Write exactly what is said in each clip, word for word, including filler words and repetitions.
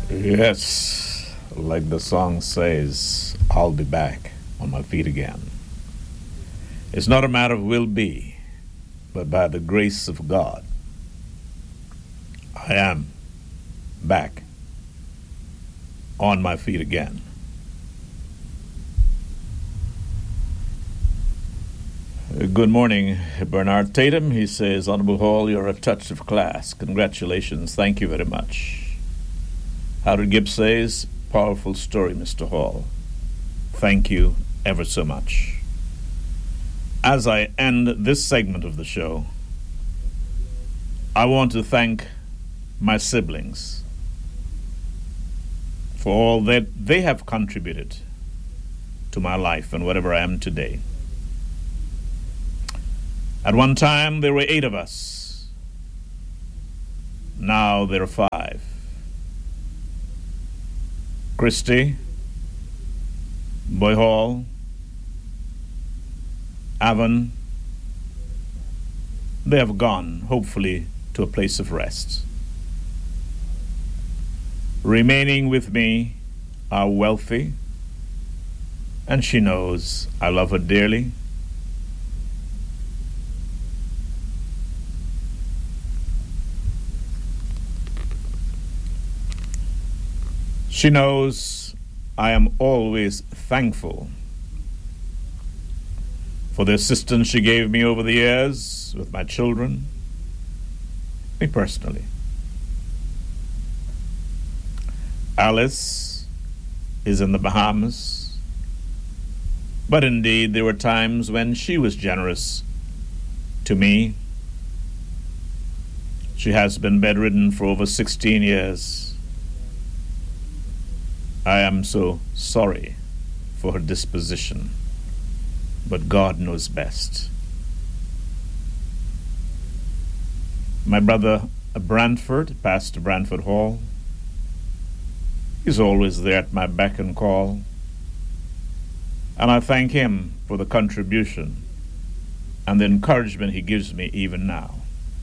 Yes, like the song says, I'll be back on my feet again. It's not a matter of will be, but by the grace of God, I am back on my feet again. Good morning, Bernard Tatum. He says, Honorable Hall, you're a touch of class. Congratulations. Thank you very much. Howard Gibbs says, powerful story, Mister Hall. Thank you ever so much. As I end this segment of the show, I want to thank my siblings for all that they have contributed to my life and whatever I am today. At one time, there were eight of us. Now there are five. Christy, Boy Hall, Avon, they have gone, hopefully, to a place of rest. Remaining with me are Wealthy, and she knows I love her dearly. She knows I am always thankful for the assistance she gave me over the years with my children, me personally. Alice is in the Bahamas, but indeed there were times when she was generous to me. She has been bedridden for over sixteen years. I am so sorry for her disposition, but God knows best. My brother Brantford, Pastor Brantford Hall, he's always there at my beck and call, and I thank him for the contribution and the encouragement he gives me even now.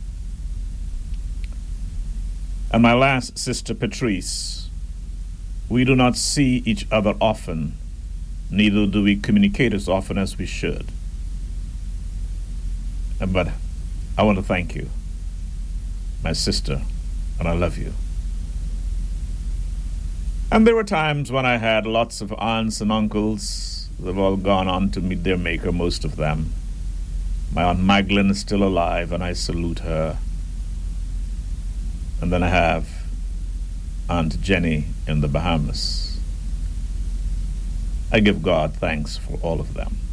And my last sister Patrice, we do not see each other often, neither do we communicate as often as we should. But I want to thank you, my sister, and I love you. And there were times when I had lots of aunts and uncles. They've all gone on to meet their maker, most of them. My Aunt Magdalene is still alive, and I salute her. And then I have Aunt Jenny in the Bahamas. I give God thanks for all of them.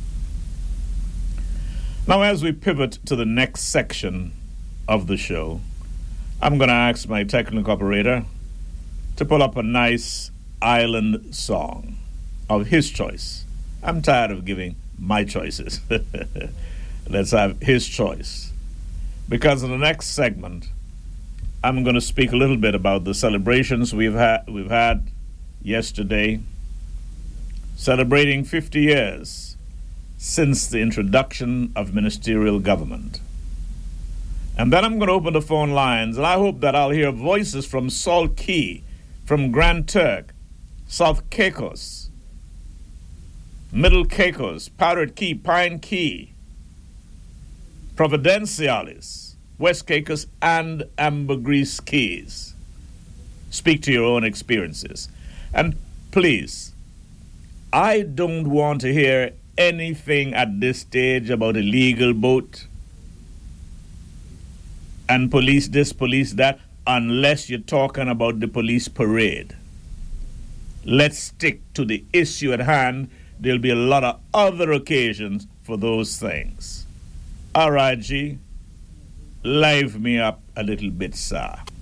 Now, as we pivot to the next section of the show, I'm going to ask my technical operator to pull up a nice island song of his choice. I'm tired of giving my choices. Let's have his choice. Because in the next segment, I'm going to speak a little bit about the celebrations we've had we've had yesterday, celebrating fifty years since the introduction of ministerial government. And then I'm going to open the phone lines, and I hope that I'll hear voices from Salt Key, from Grand Turk, South Caicos, Middle Caicos, Powdered Key, Pine Key, Providenciales, West Caicos, and Ambergris Keys. Speak to your own experiences. And please, I don't want to hear anything at this stage about illegal boat and police this, police that, unless you're talking about the police parade. Let's stick to the issue at hand. There'll be a lot of other occasions for those things. All right, G. Live me up a little bit, sir.